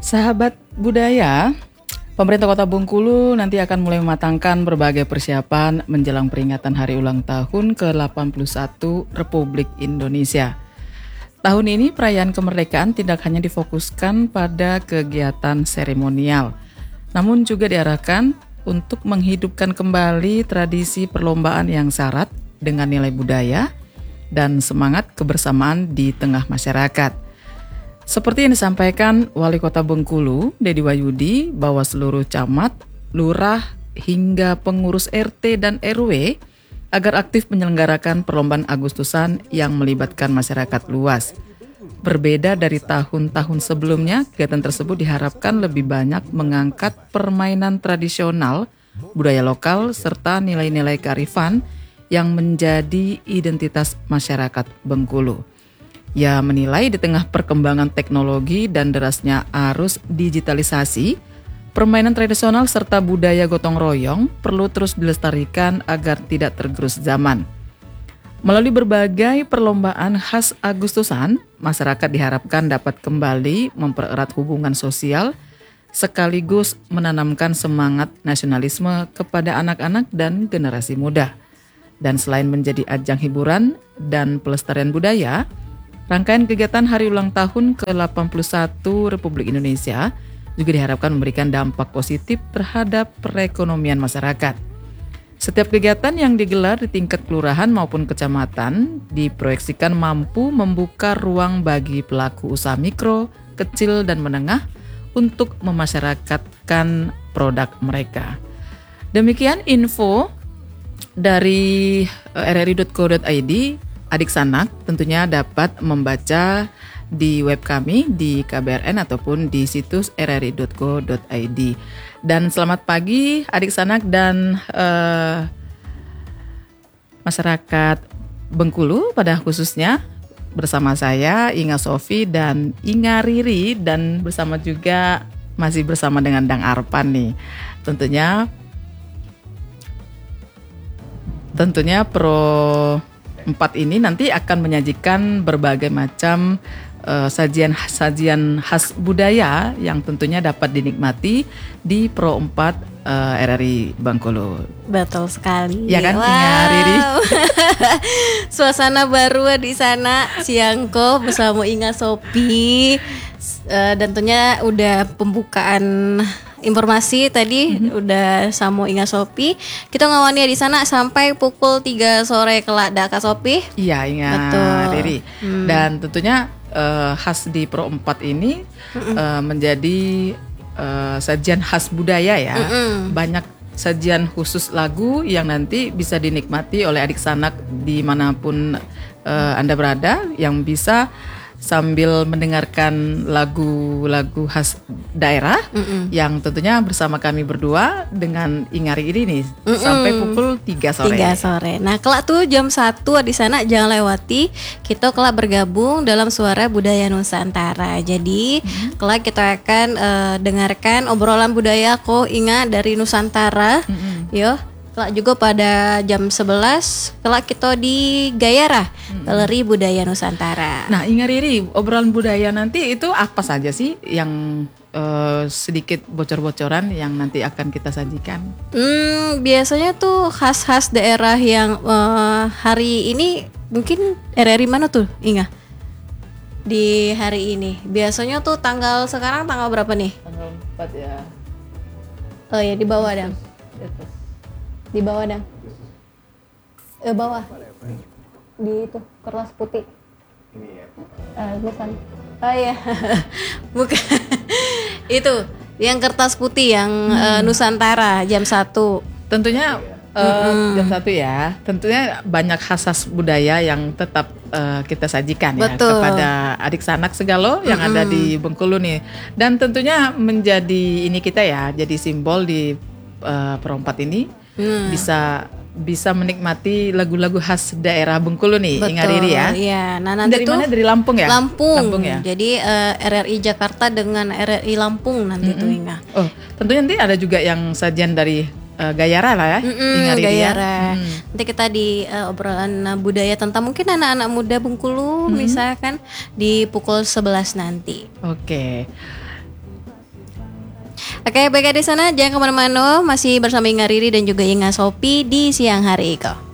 Sahabat budaya, pemerintah Kota Bengkulu nanti akan mulai mematangkan berbagai persiapan menjelang peringatan hari ulang tahun ke-81 Republik Indonesia. Tahun ini perayaan kemerdekaan tidak hanya difokuskan pada kegiatan seremonial, namun juga diarahkan untuk menghidupkan kembali tradisi perlombaan yang syarat dengan nilai budaya dan semangat kebersamaan di tengah masyarakat. Seperti yang disampaikan Wali Kota Bengkulu, Dedi Wahyudi, bahwa seluruh camat, lurah, hingga pengurus RT dan RW agar aktif menyelenggarakan perlombaan Agustusan yang melibatkan masyarakat luas. Berbeda dari tahun-tahun sebelumnya, kegiatan tersebut diharapkan lebih banyak mengangkat permainan tradisional, budaya lokal, serta nilai-nilai kearifan yang menjadi identitas masyarakat Bengkulu. Ia menilai di tengah perkembangan teknologi dan derasnya arus digitalisasi, permainan tradisional serta budaya gotong royong perlu terus dilestarikan agar tidak tergerus zaman. Melalui berbagai perlombaan khas Agustusan, masyarakat diharapkan dapat kembali mempererat hubungan sosial sekaligus menanamkan semangat nasionalisme kepada anak-anak dan generasi muda. Dan selain menjadi ajang hiburan dan pelestarian budaya, rangkaian kegiatan hari ulang tahun ke-81 Republik Indonesia juga diharapkan memberikan dampak positif terhadap perekonomian masyarakat. Setiap kegiatan yang digelar di tingkat kelurahan maupun kecamatan diproyeksikan mampu membuka ruang bagi pelaku usaha mikro, kecil, dan menengah untuk memasyarakatkan produk mereka. Demikian info dari rri.co.id. Adik Sanak tentunya dapat membaca di web kami di KBRN ataupun di situs rri.co.id. Dan selamat pagi Adik Sanak dan masyarakat Bengkulu pada khususnya, bersama saya Inga Sofi dan Inga Riri, dan bersama juga masih bersama dengan Dang Arpan nih. Tentunya Pro 4 ini nanti akan menyajikan berbagai macam sajian khas budaya yang tentunya dapat dinikmati di Pro 4 RRI Bengkulu. Betul sekali. Ya kan, wow. Inga Riri. Suasana baru di sana, Siangko bersama Inga Sopi. Dan tentunya udah pembukaan informasi tadi udah sama Inga Sopi. Kita ngawani di sana sampai pukul 3 sore kelak dah Kak Sopi. Iya, Inga. Betul. Riri. Dan tentunya khas di Pro 4 ini menjadi sajian khas budaya ya. Banyak sajian khusus lagu yang nanti bisa dinikmati oleh adik sanak dimanapun Anda berada, yang bisa sambil mendengarkan lagu-lagu khas daerah yang tentunya bersama kami berdua dengan Ingari ini nih sampai pukul 3 sore. 3 sore. Nah, kelak tuh jam 1 di sana jangan lewati. Kita kelak bergabung dalam Suara Budaya Nusantara. Jadi, kelak kita akan dengarkan obrolan budaya kok Inga dari Nusantara. Yo. Kelak juga pada jam 11 kelak kita di Gayara, Galeri Budaya Nusantara. Nah, Inga Riri, obrolan budaya nanti itu apa saja sih yang sedikit bocor-bocoran yang nanti akan kita sajikan? Biasanya tuh khas-khas daerah yang hari ini mungkin RRI mana tuh Inga? Di hari ini biasanya tuh sekarang tanggal berapa nih? Tanggal 4 ya. Oh ya, di bawah dong. Di bawah dong. Bawah. Di itu kertas putih. Ini ya. Bukan. Oh iya. Bukan. Itu yang kertas putih yang Nusantara jam 1. Tentunya jam 1 ya. Tentunya banyak khas budaya yang tetap kita sajikan. Betul. Ya kepada adik sanak segalo yang ada di Bengkulu nih. Dan tentunya menjadi ini kita ya, jadi simbol di Pro 4 ini. Bisa menikmati lagu-lagu khas daerah Bengkulu nih. Betul, Inga Riri ya. Iya. Nah, nanti dari mana? Dari Lampung ya? Lampung ya. Jadi RRI Jakarta dengan RRI Lampung nanti tuh Inga. Oh, tentunya nanti ada juga yang sajian dari Gayara lah ya. Inga Riri Gayara. Nanti kita di obrolan budaya tentang mungkin anak-anak muda Bengkulu misalkan di pukul 11 nanti. Oke. Oke, baik di sana jangan kemana-mana, masih bersama Inga Riri dan juga Inga Sopi di siang hari Iko.